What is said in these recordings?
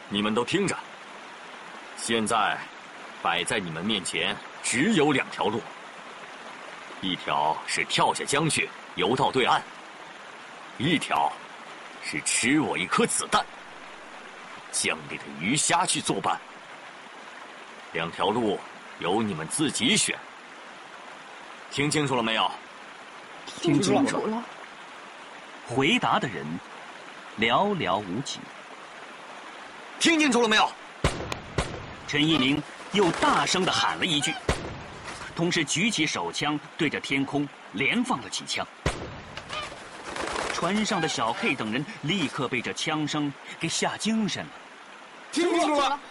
你们都听着，现在摆在你们面前只有2条路，一条是跳下江去游到对岸，一条是吃我一颗子弹，江里的鱼虾去作伴。2条路由你们自己选，听清楚了没有？ 听清楚了。 回答的人寥寥无几。 听清楚了没有？ 陈一鸣又大声地喊了一句，同时举起手枪对着天空连放了几枪。船上的小 K 等人立刻被这枪声给吓精神了。 听清楚了。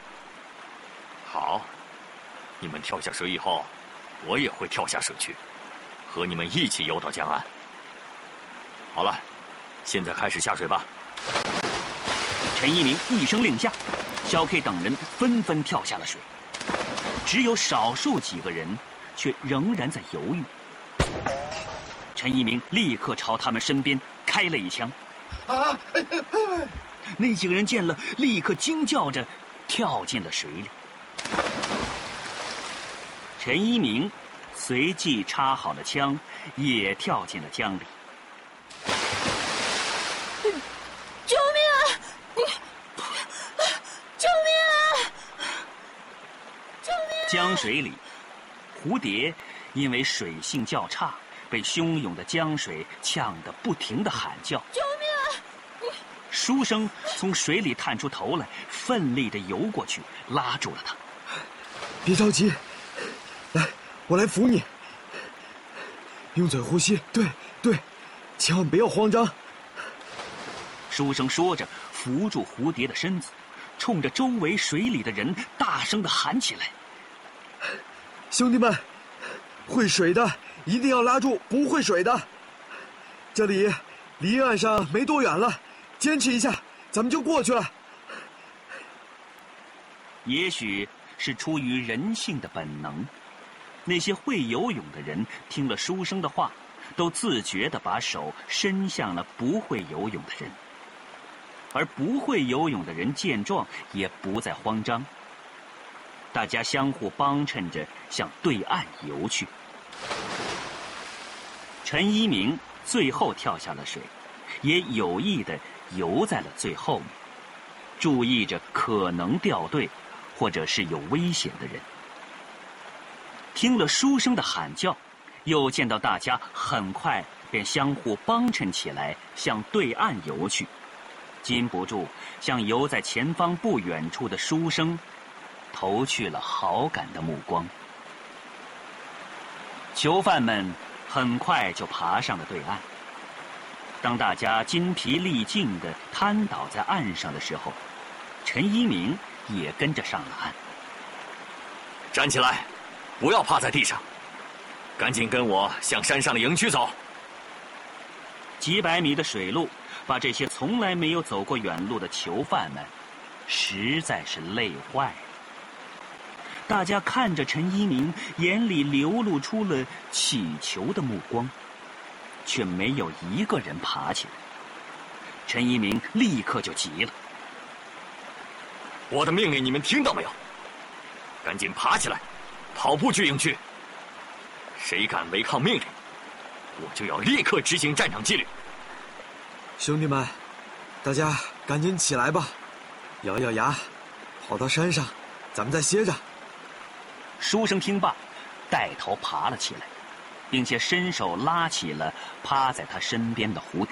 好，你们跳下水以后，我也会跳下水去，和你们一起游到江岸。好了，现在开始下水吧。 陈一鸣一声令下，小 K 等人纷纷跳下了水，只有少数几个人却仍然在犹豫。陈一鸣立刻朝他们身边开了一枪。那几个人见了，立刻惊叫着跳进了水里。陈一鸣随即插好了枪，也跳进了江里。 救命啊！救命啊！救命啊！ 江水里，蝴蝶因为水性较差，被汹涌的江水呛得不停地喊叫。 救命啊！ 书生从水里探出头来，奋力地游过去，拉住了他。 别着急，来，我来扶你。用嘴呼吸，对，千万不要慌张。 书生说着，扶住蝴蝶的身子，冲着周围水里的人大声地喊起来：“ 兄弟们，会水的一定要拉住不会水的。这里离岸上没多远了，坚持一下，咱们就过去了。” 也许是出于人性的本能，那些会游泳的人听了书生的话，都自觉地把手伸向了不会游泳的人。而不会游泳的人见状也不再慌张，大家相互帮衬着向对岸游去。陈一鸣最后跳下了水，也有意地游在了最后面，注意着可能掉队或者是有危险的人。听了书生的喊叫，又见到大家很快便相互帮衬起来，向对岸游去，禁不住向游在前方不远处的书生投去了好感的目光。囚犯们很快就爬上了对岸。当大家筋疲力尽地瘫倒在岸上的时候，陈一鸣也跟着上了岸。 站起来，不要趴在地上，赶紧跟我向山上的营区走。 几百米的水路把这些从来没有走过远路的囚犯们实在是累坏了。大家看着陈一鸣，眼里流露出了乞求的目光，却没有一个人爬起来。陈一鸣立刻就急了：“ 我的命令你们听到没有？赶紧爬起来，跑步去营区。谁敢违抗命令，我就要立刻执行战场纪律。” 兄弟们，大家赶紧起来吧，咬咬牙，跑到山上，咱们再歇着。 书生听罢，带头爬了起来，并且伸手拉起了趴在他身边的蝴蝶。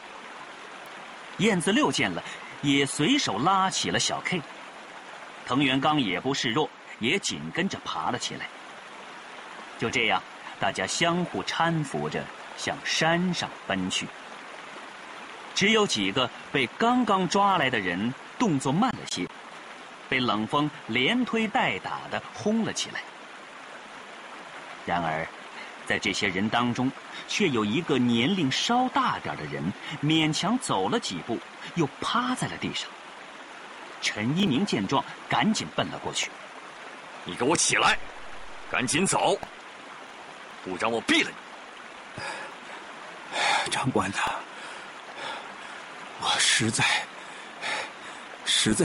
燕子六见了，也随手拉起了小 K。藤原刚也不示弱，也紧跟着爬了起来。就这样，大家相互搀扶着向山上奔去。只有几个被刚刚抓来的人动作慢了些，被冷风连推带打地轰了起来。然而，在这些人当中，却有一个年龄稍大点的人，勉强走了几步，又趴在了地上。陈一鸣见状，赶紧奔了过去。 “你给我起来，赶紧走，不然我毙了你！” 长官呐，我实在